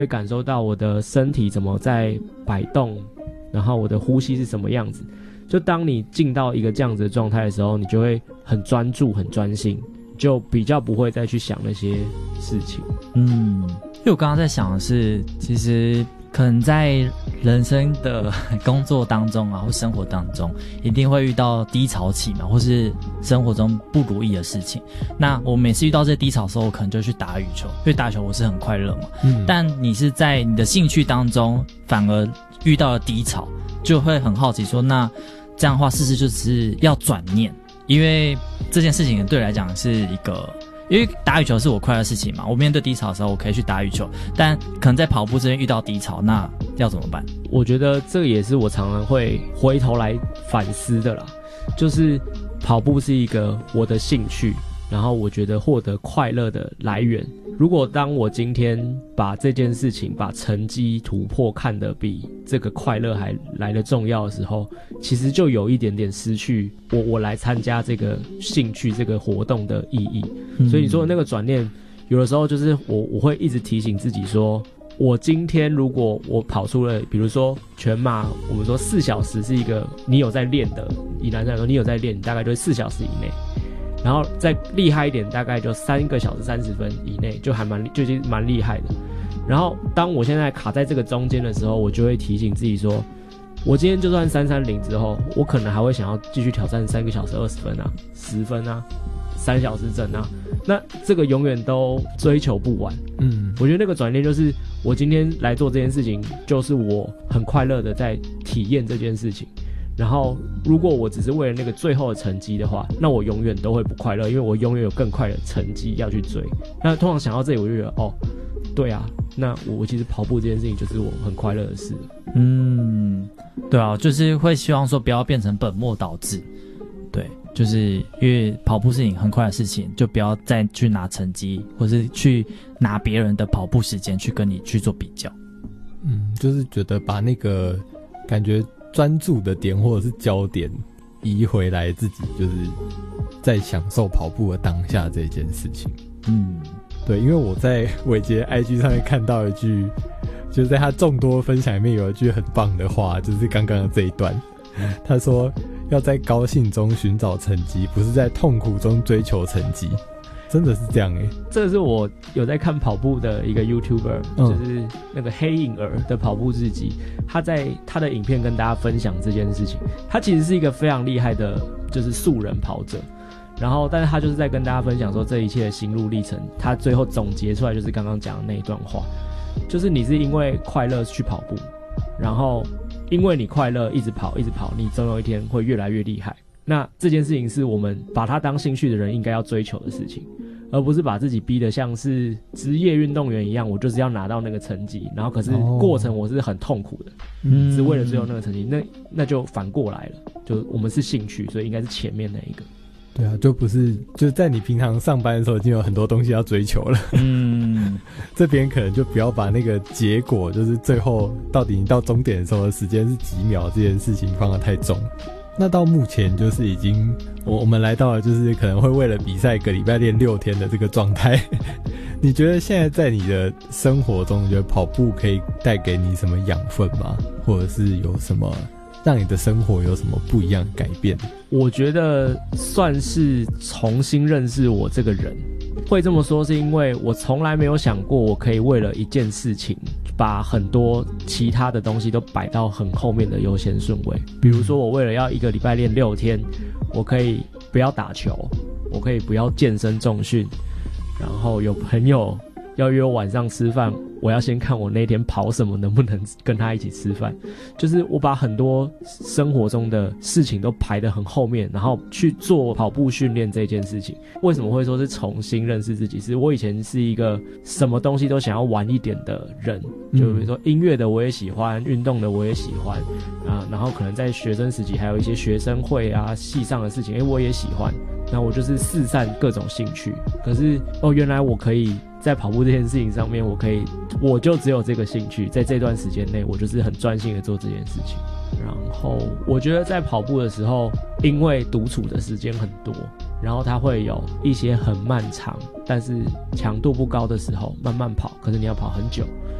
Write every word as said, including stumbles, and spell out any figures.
会感受到我的身体怎么在摆动，然后我的呼吸是什么样子。就当你进到一个这样子的状态的时候，你就会很专注很专心，就比较不会再去想那些事情。 嗯，因为我刚刚在想的是，其实可能在人生的工作当中啊，或生活当中，一定会遇到低潮期嘛，或是生活中不如意的事情。那我每次遇到这些低潮的时候，我可能就去打羽球，因为打羽球我是很快乐嘛。嗯，但你是在你的兴趣当中，反而遇到了低潮，就会很好奇说，那这样的话，是不是就是要转念？因为这件事情对我来讲是一个。因为打羽球是我快乐的事情嘛，我面对低潮的时候我可以去打羽球，但可能在跑步这边遇到低潮，那要怎么办？ 我觉得这个也是我常常会回头来反思的啦，就是跑步是一个我的兴趣，然后我觉得获得快乐的来源。如果当我今天把这件事情把成绩突破看得比这个快乐还来得重要的时候，其实就有一点点失去我我来参加这个兴趣这个活动的意义。嗯、所以你说的那个转念，有的时候就是我我会一直提醒自己说，我今天如果我跑出了，比如说全马，我们说四小时是一个你有在练的，以男生来说你有在练，你大概就是四小时以内。然后再厉害一点，大概就三个小时三十分以内，就还蛮就已经蛮厉害的。然后当我现在卡在这个中间的时候，我就会提醒自己说，我今天就算三三零之后，我可能还会想要继续挑战三个小时二十分啊、十分啊、三小时整啊。那这个永远都追求不完。嗯，我觉得那个转念就是我今天来做这件事情，就是我很快乐的在体验这件事情。然后如果我只是为了那个最后的成绩的话，那我永远都会不快乐，因为我永远有更快的成绩要去追。那通常想到这里，我就觉得哦，对啊，那我其实跑步这件事情就是我很快乐的事。 嗯，对啊，就是会希望说不要变成本末倒置。对，就是因为跑步是你很快的事情，就不要再去拿成绩，或是去拿别人的跑步时间去跟你去做比较。 嗯，就是觉得把那个感觉专注的点或者是焦点移回来，自己就是在享受跑步的当下这件事情。嗯，对，因为我在伟杰 I G 上面看到一句，就是在他众多分享里面有一句很棒的话，就是刚刚的这一段，他说要在高兴中寻找成绩，不是在痛苦中追求成绩。真的是这样耶、欸、 这个是我有在看跑步的一个 YouTuber、嗯、就是那个黑影儿的跑步日记，他在他的影片跟大家分享这件事情。他其实是一个非常厉害的就是素人跑者，然后但是他就是在跟大家分享说这一切的心路历程，他最后总结出来就是刚刚讲的那一段话，就是你是因为快乐去跑步，然后因为你快乐一直跑一直跑，你总有一天会越来越厉害。那这件事情是我们把它当兴趣的人应该要追求的事情，而不是把自己逼得像是职业运动员一样，我就是要拿到那个成绩，然后可是过程我是很痛苦的，嗯，是为了追求那个成绩，那那就反过来了，就我们是兴趣，所以应该是前面那一个。 对啊，就不是就是在你平常上班的时候已经有很多东西要追求了，嗯，这边可能就不要把那个结果，就是最后到底你到终点的时候的时间是几秒这件事情放得太重。那到目前就是已经我我们来到了就是可能会为了比赛一个礼拜练六天的这个状态你觉得现在在你的生活中，你觉得跑步可以带给你什么养分吗？或者是有什么让你的生活有什么不一样的改变？ 我觉得算是重新认识我这个人。会这么说是因为我从来没有想过我可以为了一件事情把很多其他的东西都摆到很后面的优先顺位。比如说我为了要一个礼拜练六天，我可以不要打球，我可以不要健身重训，然后有朋友要约我晚上吃饭，我要先看我那天跑什么能不能跟他一起吃饭。就是我把很多生活中的事情都排得很后面，然后去做跑步训练这件事情。为什么会说是重新认识自己？是我以前是一个什么东西都想要玩一点的人，就比如说音乐的我也喜欢，运动的我也喜欢啊，然后可能在学生时期还有一些学生会啊系上的事情，诶我也喜欢。那我就是四散各种兴趣，可是哦，原来我可以在跑步这件事情上面，我可以，我就只有这个兴趣，在这段时间内，我就是很专心的做这件事情。然后我觉得在跑步的时候，因为独处的时间很多，然后它会有一些很漫长，但是强度不高的时候，慢慢跑，可是你要跑很久。